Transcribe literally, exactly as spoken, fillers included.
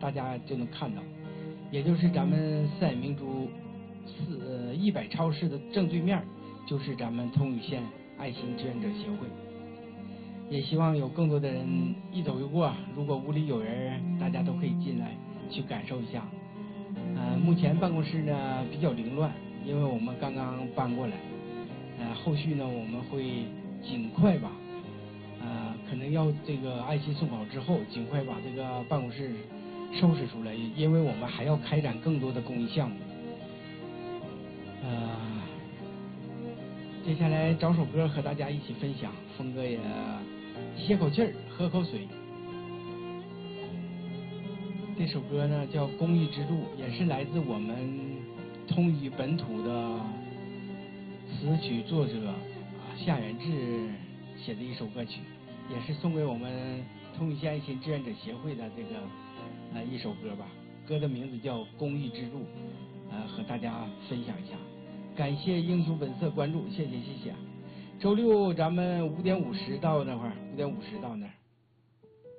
大家就能看到，也就是咱们四海明珠四呃一百超市的正对面，就是咱们通宇县爱心志愿者协会。也希望有更多的人一走就过，如果屋里有人，大家都可以进来去感受一下。呃，目前办公室呢比较凌乱，因为我们刚刚搬过来。呃，后续呢我们会尽快吧，呃，可能要这个爱心送好之后，尽快把这个办公室收拾出来，因为我们还要开展更多的公益项目。呃，接下来找首歌和大家一起分享，峰哥也歇口气儿，喝口水。这首歌呢叫《公益之路》，也是来自我们通宇本土的词曲作者啊夏元志写的一首歌曲，也是送给我们通宇县爱心志愿者协会的这个呃一首歌吧。歌的名字叫《公益之路》，呃，和大家分享一下。感谢英雄本色关注，谢谢谢谢。周六咱们五点五十到那块儿，五点五十到那儿。